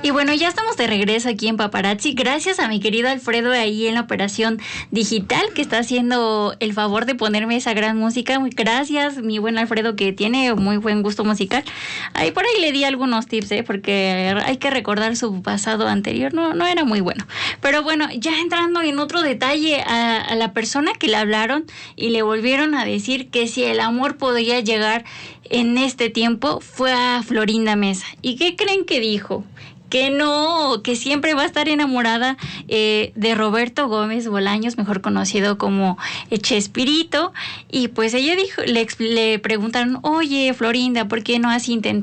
Y bueno, ya estamos de regreso aquí en Paparazzi. Gracias a mi querido Alfredo ahí en la operación digital que está haciendo el favor de ponerme esa gran música. Gracias, mi buen Alfredo, que tiene muy buen gusto musical. Ahí por ahí le di algunos tips, porque hay que recordar su pasado anterior. No era muy bueno. Pero bueno, ya entrando en otro detalle, a la persona que le hablaron y le volvieron a decir que si el amor podía llegar en este tiempo, fue a Florinda Mesa. ¿Y qué creen que dijo? Que no, que siempre va a estar enamorada de Roberto Gómez Bolaños, mejor conocido como Chespirito. Y pues ella dijo, le preguntaron, oye, Florinda, ¿por qué no has intentado